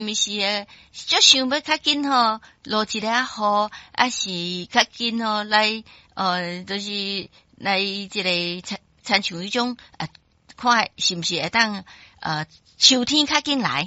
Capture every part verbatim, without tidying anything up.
咪是诶，就想要较紧吼，落一个雨，还是较紧吼来，呃，就是来一个参参像迄种啊，看是毋是会当呃秋天较紧来，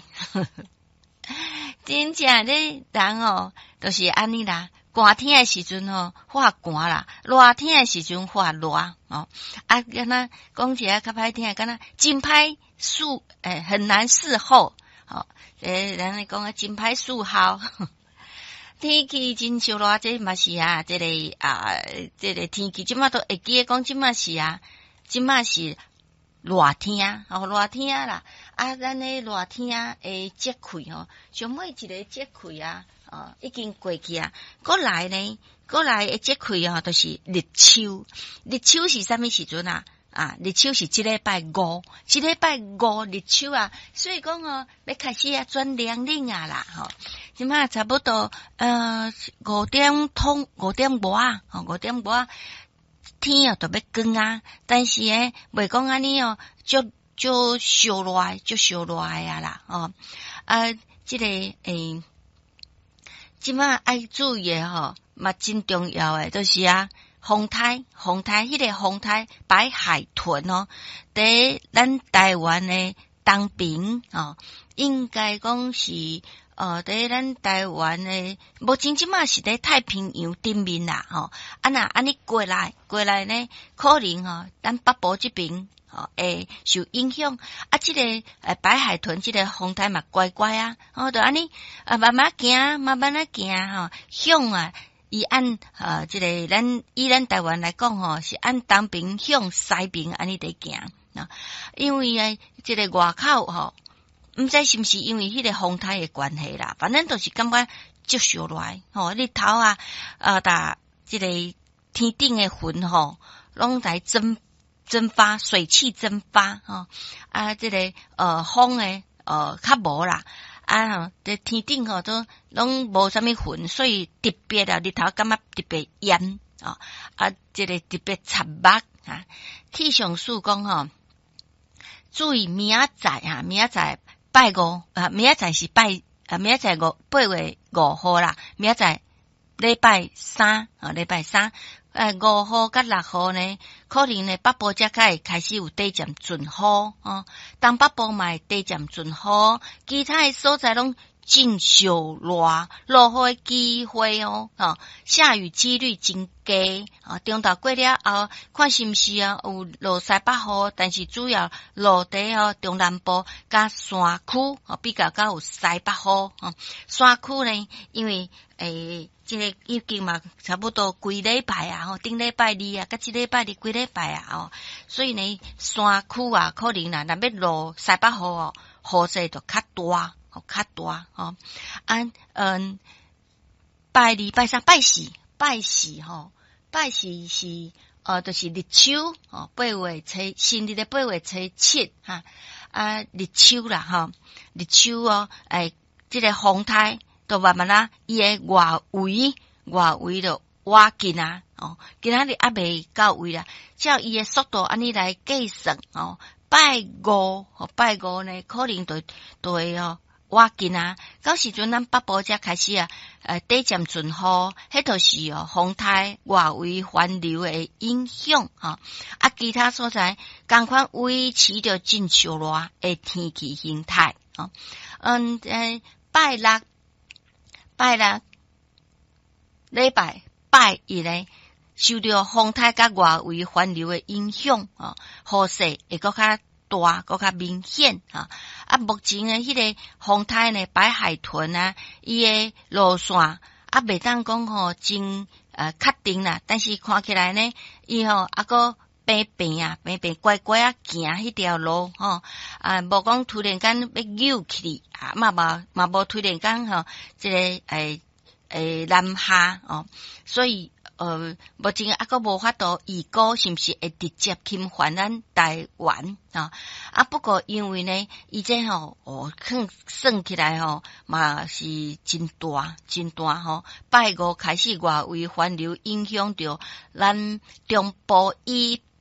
真正咧人哦，都、就是安尼啦。寒天诶时阵吼，发寒啦；热天诶时阵发热哦。啊，敢若讲起来较歹听，敢若真歹伺诶，很难伺候。哦，诶，人咧讲啊，真歹伺候。天气真烧热，这嘛是啊，这个啊，这个天气即马都会记得讲，即马是啊，即马是热天，哦，热天啦。啊，咱诶热天诶节气吼，上每一个节气啊，哦，已经过去啊。过来呢，过来诶节气哦，就是立秋。立秋是啥物时阵啊？啊，立秋是即礼拜五，即礼拜五立秋啊，所以讲哦，要开始啊转凉冷啊啦，吼、哦，即马差不多呃五点通五点外啊，吼五点外天啊特别光啊，但是诶袂讲安尼哦，就就烧热，就烧热啊啦，哦啊，即、这个诶，即马爱注意诶吼，嘛真重要诶，就是啊。风台，风台，迄、那个风台摆海豚哦，伫咱台湾诶东边哦，应该讲是呃，伫咱台湾诶，目前即马是伫太平洋顶面啦吼、哦，啊那安尼过来，过来呢，可能吼、哦，咱北部这边哦会受影响，啊，即、这个诶摆海豚，即、这个风台嘛乖乖啊，哦，就安尼啊慢慢行，慢慢啊行吼，向啊。伊按呃，即、这个咱以咱台湾来讲吼，是按东边向西边安尼伫行啊。因为诶，即、这个外口吼，毋知是毋是因为迄个风台诶关系啦，反正都是感觉接烧来吼，日头啊，啊，打即个天顶诶云吼，拢来蒸蒸发，水汽蒸发吼，啊，即、这个呃风诶呃较无啦。啊，这天顶吼都拢无啥物云，所以特别啊，日头感觉特别炎啊，啊，这个特别惨目啊。气象署讲吼，注意明仔载哈，明仔载拜五啊，明仔载是拜啊，明仔载五八月五號啦，明仔載禮拜三啊，禮拜三。誒，五號甲六號呢，可能呢北部才會開始有短暫陣雨哦，東北部嘛短暫陣雨，其他嘅所在攏真燒熱，落雨機會哦，哦，下雨幾率真低啊。中晝過了後，看是毋是啊有落西北雨，但是主要落喺哦中南部甲山區哦，比較較有西北雨哦。山區呢，因為誒。即個已經嘛差不多幾禮拜啊，吼，頂禮拜二啊，甲即禮拜二幾禮拜啊，哦，所以呢，山區啊，可能啦，若要落西北雨哦，雨勢就較大，吼，較大，吼，啊，嗯，拜二、拜三、拜四、拜四，吼，拜四是，呃，就是日秋，哦，八月初，新曆的八月初七，哈，啊，日秋啦，吼，日秋哦，誒，即個風台。都慢慢啦，伊誒外圍外圍就挖緊啊，哦，今仔日還未到位啦，照伊誒速度安尼來計算哦，拜五，哦拜五呢，可能就就會哦挖緊啊，到時陣咱北部才開始啊，誒短暫陣雨，迄就是哦風台外圍環流誒影響啊，啊其他所在共款維持着真燒熱誒天氣形態啊，嗯誒拜六。拜六禮拜拜一呢，受到風台甲外圍環流的影響啊，雨勢會閣較大，閣較明顯啊。啊，目前呢，迄個風台呢，擺海豚啊，伊個路線啊，未當講吼真呃確定啦，但是看起來呢，伊吼啊個平平啊，平平乖乖啊行迄條路吼，啊，無講突然間要扭起啊，嘛嘛嘛無突然間吼，即、這個誒誒南下哦，所以呃，目前啊個無法度預估是毋是會直接侵犯咱台灣啊？啊，不過因為呢，伊這吼哦，算算起來吼嘛是真大真大吼，拜五開始外圍環流影響着咱中部以北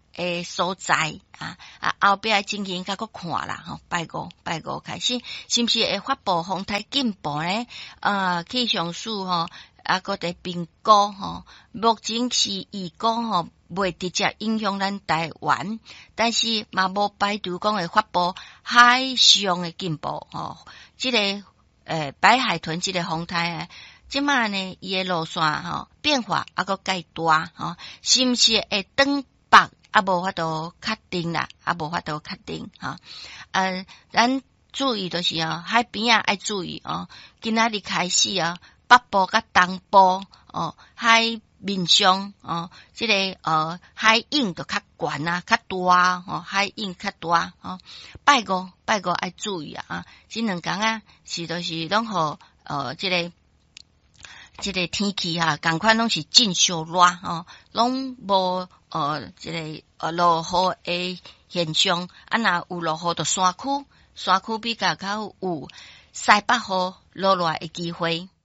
诶所在啊啊后壁诶情形甲佫看啦吼，拜五拜五开始，是毋是会发布风台进步呢？呃，气象署吼啊，佫伫评估吼，目前是预估吼袂直接影响咱台湾，但是嘛无排除讲会发布海上诶进步吼，即、這个诶白海豚即个风台啊。即摆呢，伊诶路线吼变化啊个介大吼，是毋是会转北啊？无法度确定啦，啊无法度确定吼。呃，咱注意就是哦，海边啊爱注意哦。今仔日開始啊，北部甲東部哦，海面上哦，即、這個呃海影就較懸啊，較大哦，海影較大哦。拜五拜五愛注意啊，即兩工啊是都是攏好呃，即、這個。即個天氣哈，共款攏是真燒熱吼，攏無呃，即、這個呃落雨誒現象，啊若有落雨就山區，山區比較較有西北風落來誒機會。